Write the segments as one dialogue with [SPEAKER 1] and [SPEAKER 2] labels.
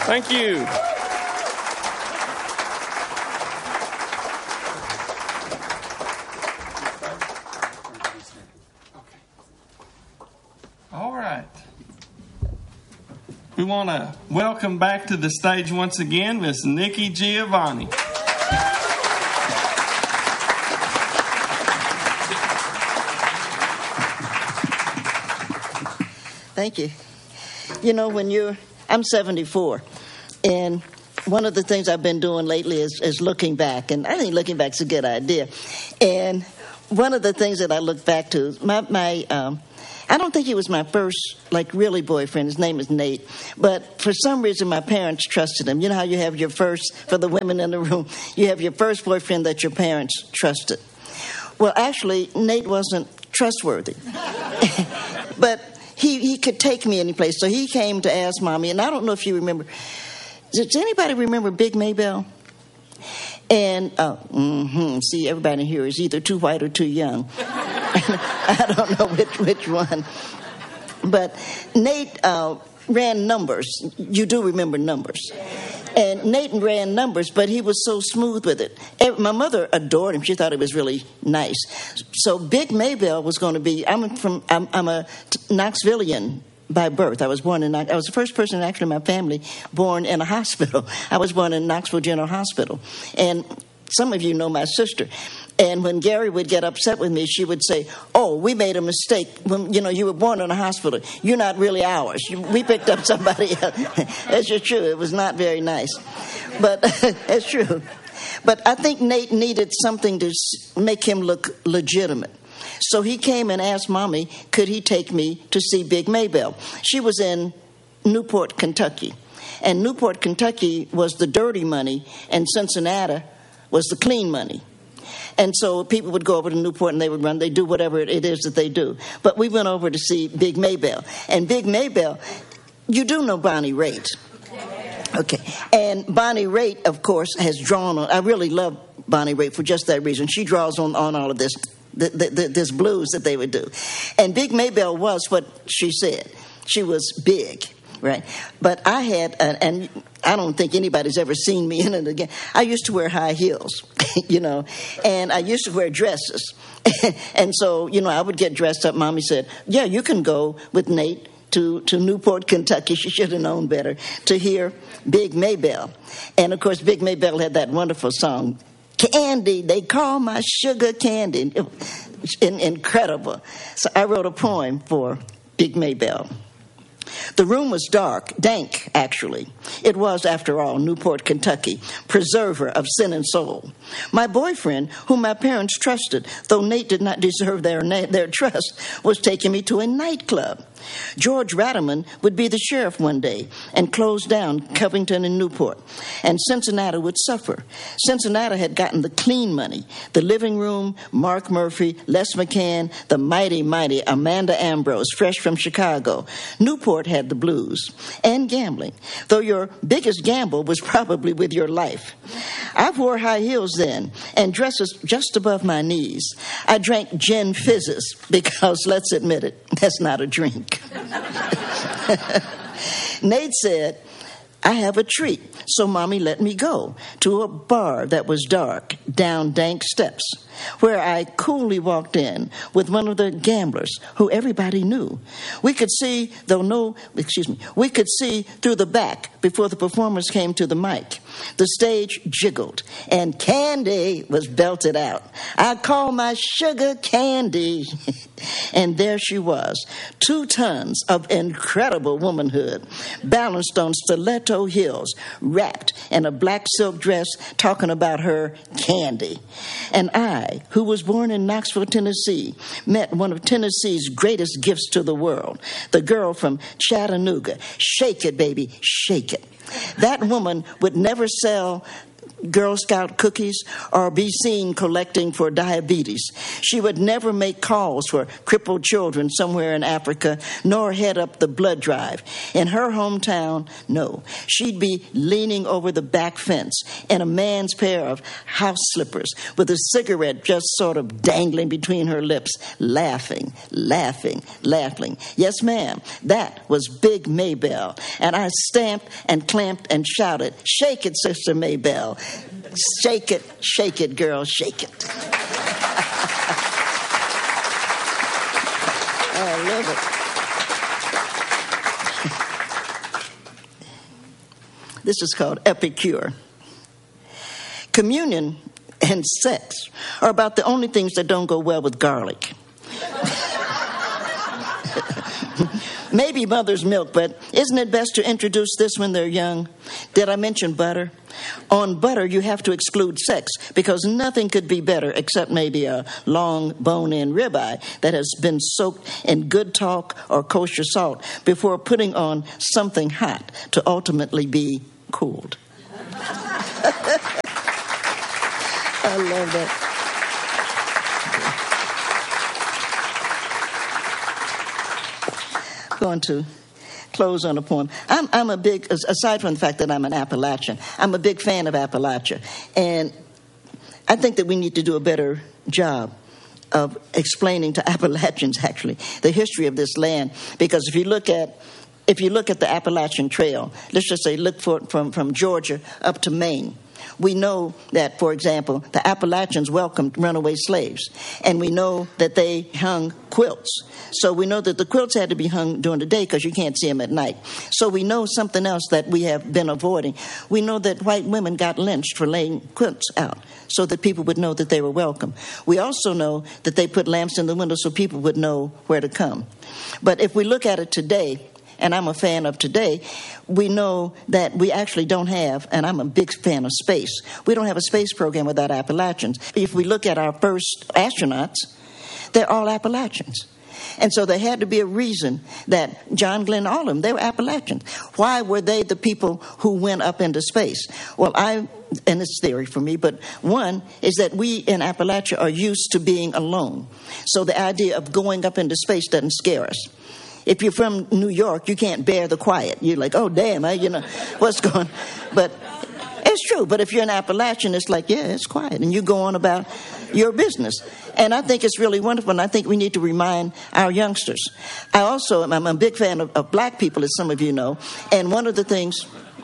[SPEAKER 1] Thank you. All right. We want to welcome back to the stage once again Miss Nikki Giovanni.
[SPEAKER 2] Thank you. You know, I'm 74, and one of the things I've been doing lately is looking back, and I think looking back's a good idea. And one of the things that I look back to, I don't think he was my first, really boyfriend. His name is Nate. But for some reason, my parents trusted him. You know how you have your first, for the women in the room, you have your first boyfriend that your parents trusted. Well, actually, Nate wasn't trustworthy. But he could take me any place. So he came to ask Mommy, and I don't know if you remember. Does anybody remember Big Maybelle? And, see, everybody here is either too white or too young. I don't know which one. But Nate ran numbers. You do remember numbers. And Nate ran numbers, but he was so smooth with it. My mother adored him. She thought it was really nice. So Big Maybelle was going to be, I'm a Knoxvillian by birth. I was the first person actually in my family born in a hospital. I was born in Knoxville General Hospital. And some of you know my sister. And when Gary would get upset with me, she would say, "Oh, we made a mistake. When, you were born in a hospital. You're not really ours. We picked up somebody else." That's just true. It was not very nice. But it's true. But I think Nate needed something to make him look legitimate. So he came and asked Mommy, could he take me to see Big Maybelle? She was in Newport, Kentucky. And Newport, Kentucky was the dirty money, and Cincinnati was the clean money. And so people would go over to Newport and they do whatever it is that they do. But we went over to see Big Maybelle. And Big Maybelle, you do know Bonnie Raitt. Okay. And Bonnie Raitt, of course, has drawn on, I really love Bonnie Raitt for just that reason. She draws on all of this blues that they would do. And Big Maybelle was what she said. She was big. Right. But I had, and I don't think anybody's ever seen me in it again. I used to wear high heels, and I used to wear dresses. And so, I would get dressed up. Mommy said, yeah, you can go with Nate to Newport, Kentucky. She should have known better, to hear Big Maybelle. And, of course, Big Maybelle had that wonderful song, Candy, they call my sugar candy. Incredible. So I wrote a poem for Big Maybelle. The room was dark, dank, actually. It was, after all, Newport, Kentucky, preserver of sin and soul. My boyfriend, whom my parents trusted, though Nate did not deserve their trust, was taking me to a nightclub. George Ratterman would be the sheriff one day and close down Covington and Newport, and Cincinnati would suffer. Cincinnati had gotten the clean money, the living room, Mark Murphy, Les McCann, the mighty, mighty Amanda Ambrose, fresh from Chicago. Newport had the blues and gambling, though your biggest gamble was probably with your life. I wore high heels then and dresses just above my knees. I drank gin fizzes because, let's admit it, that's not a drink. Nate said, I have a treat, so Mommy let me go to a bar that was dark, down dank steps, where I coolly walked in with one of the gamblers who everybody knew. We could see through the back before the performers came to the mic. The stage jiggled, and Candy was belted out. I call my sugar Candy. And there she was, 2 tons of incredible womanhood, balanced on stiletto heels, wrapped in a black silk dress, talking about her Candy. And I, who was born in Knoxville, Tennessee, met one of Tennessee's greatest gifts to the world, the girl from Chattanooga. Shake it, baby, shake it. That woman would never sell Girl Scout cookies or be seen collecting for diabetes. She would never make calls for crippled children somewhere in Africa, nor head up the blood drive. In her hometown, no. She'd be leaning over the back fence in a man's pair of house slippers with a cigarette just sort of dangling between her lips, laughing, laughing, laughing. Yes, ma'am, that was Big Maybelle. And I stamped and clamped and shouted, "Shake it, Sister Maybelle. Shake it, girl, shake it." I love it. This is called Epicure. Communion and sex are about the only things that don't go well with garlic. Maybe mother's milk, but isn't it best to introduce this when they're young? Did I mention butter? On butter, you have to exclude sex because nothing could be better except maybe a long bone-in ribeye that has been soaked in good talk or kosher salt before putting on something hot to ultimately be cooled. I love that. Going to close on a poem. I'm a big, aside from the fact that I'm an Appalachian, I'm a big fan of Appalachia. And I think that we need to do a better job of explaining to Appalachians, actually, the history of this land. Because if you look at the Appalachian Trail, let's just say look for it from Georgia up to Maine. We know that, for example, the Appalachians welcomed runaway slaves, and we know that they hung quilts. So we know that the quilts had to be hung during the day because you can't see them at night. So we know something else that we have been avoiding. We know that white women got lynched for laying quilts out so that people would know that they were welcome. We also know that they put lamps in the window so people would know where to come. But if we look at it today, and I'm a fan of today, we know that we actually don't have, and I'm a big fan of space, we don't have a space program without Appalachians. If we look at our first astronauts, they're all Appalachians. And so there had to be a reason that John Glenn, all of them, they were Appalachians. Why were they the people who went up into space? Well, and it's theory for me, but one is that we in Appalachia are used to being alone. So the idea of going up into space doesn't scare us. If you're from New York, you can't bear the quiet. You're like, oh, damn, what's going on? But it's true. But if you're an Appalachian, it's like, yeah, it's quiet. And you go on about your business. And I think it's really wonderful, and I think we need to remind our youngsters. I'm a big fan of black people, as some of you know. And one of the things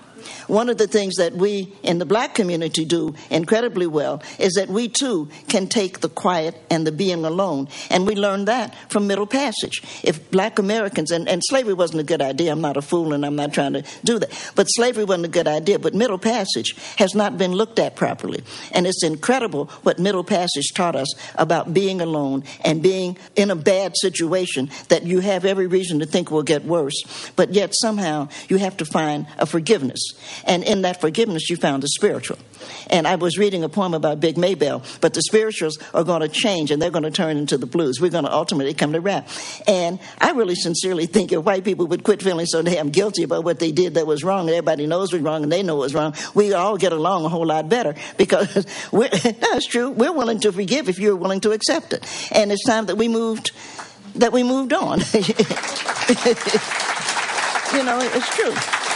[SPEAKER 2] that we in the black community do incredibly well is that we too can take the quiet and the being alone. And we learned that from Middle Passage. If black Americans, and slavery wasn't a good idea, I'm not a fool and I'm not trying to do that, but slavery wasn't a good idea, but Middle Passage has not been looked at properly. And it's incredible what Middle Passage taught us about being alone and being in a bad situation that you have every reason to think will get worse, but yet somehow you have to find a forgiveness. And in that forgiveness, you found the spiritual. And I was reading a poem about Big Maybelle, but the spirituals are going to change and they're going to turn into the blues. We're going to ultimately come to rap. And I really sincerely think if white people would quit feeling so damn guilty about what they did that was wrong, and everybody knows was wrong and they know it was wrong, we all get along a whole lot better because that's true. We're willing to forgive if you're willing to accept it. And it's time that we moved on. It's true.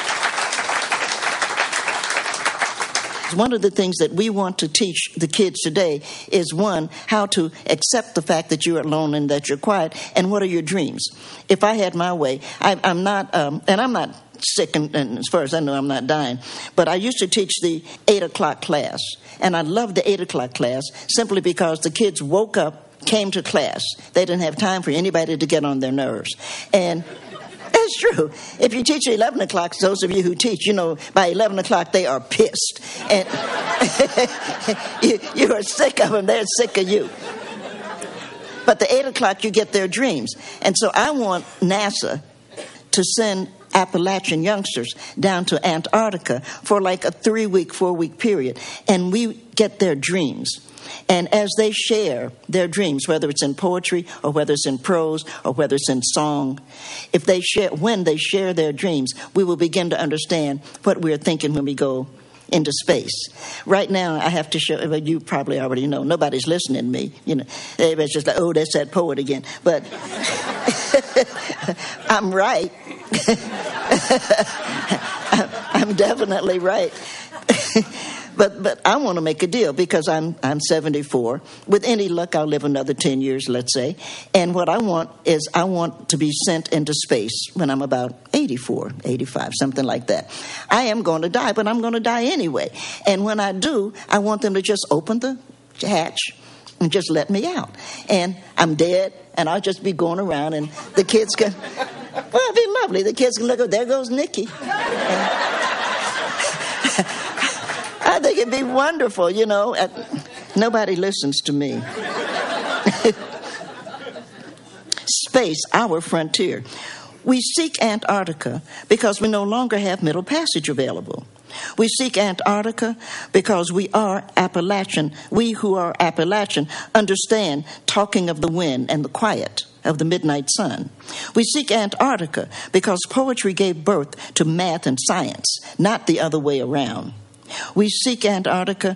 [SPEAKER 2] One of the things that we want to teach the kids today is, one, how to accept the fact that you're alone and that you're quiet, and what are your dreams. If I had my way, I'm not sick, and as far as I know, I'm not dying, but I used to teach the 8 o'clock class, and I loved the 8 o'clock class simply because the kids woke up, came to class. They didn't have time for anybody to get on their nerves. And that's true. If you teach at 11 o'clock, those of you who teach, by 11 o'clock they are pissed. And you are sick of them. They're sick of you. But the 8 o'clock, you get their dreams. And so I want NASA to send Appalachian youngsters down to Antarctica for like a 3-week, 4-week period. And we get their dreams. And as they share their dreams, whether it's in poetry or whether it's in prose or whether it's in song, when they share their dreams, we will begin to understand what we're thinking when we go into space. Right now, I have to show, well, you probably already know, nobody's listening to me. You know, everybody's just like, oh, that's that poet again. But I'm right. I'm definitely right. But I want to make a deal because I'm 74. With any luck, I'll live another 10 years, let's say. And what I want is I want to be sent into space when I'm about 84, 85, something like that. I am going to die, but I'm going to die anyway. And when I do, I want them to just open the hatch and just let me out. And I'm dead, and I'll just be going around, and the kids can, well, it'd be lovely. The kids can look, oh, there goes Nikki. I think it'd be wonderful, you know. Nobody listens to me. Space, our frontier. We seek Antarctica because we no longer have Middle Passage available. We seek Antarctica because we are Appalachian. We who are Appalachian understand talking of the wind and the quiet of the midnight sun. We seek Antarctica because poetry gave birth to math and science, not the other way around. We seek Antarctica